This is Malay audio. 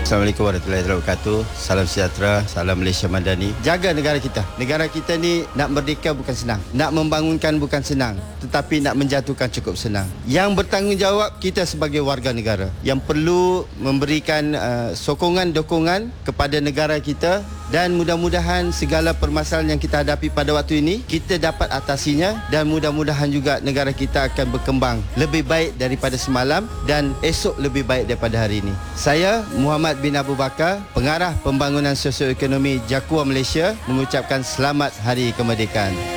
Assalamualaikum warahmatullahi wabarakatuh. Salam sejahtera, salam Malaysia Madani. Jaga negara kita. Negara kita ni nak merdeka bukan senang. Nak membangunkan bukan senang. Tetapi nak menjatuhkan cukup senang. Yang bertanggungjawab kita sebagai warga negara. Yang perlu memberikan sokongan-dokongan kepada negara kita. Dan mudah-mudahan segala permasalahan yang kita hadapi pada waktu ini, kita dapat atasinya. Dan mudah-mudahan juga negara kita akan berkembang lebih baik daripada semalam. Dan esok lebih baik daripada hari ini. Saya, Muhammad bin Abu Bakar, Pengarah Pembangunan Sosioekonomi Jakua Malaysia, mengucapkan selamat Hari Kemerdekaan.